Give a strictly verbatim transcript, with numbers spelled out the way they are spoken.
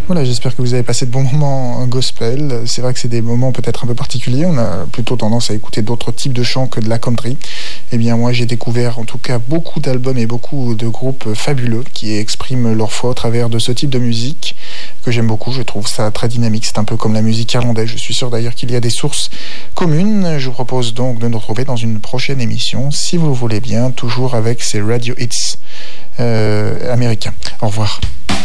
Voilà, j'espère que vous avez passé de bons moments gospel. C'est vrai que c'est des moments peut-être un peu particuliers. On a plutôt tendance à écouter d'autres types de chants que de la country. Eh bien, moi, j'ai découvert en tout cas beaucoup d'albums et beaucoup de groupes fabuleux qui expriment leur foi au travers de ce type de musique que j'aime beaucoup. Je trouve ça très dynamique. C'est un peu comme la musique irlandaise. Je suis sûr d'ailleurs qu'il y a des sources communes. Je vous propose donc de nous retrouver dans une prochaine émission, si vous le voulez bien, toujours avec ces radio hits euh, américains. Au revoir.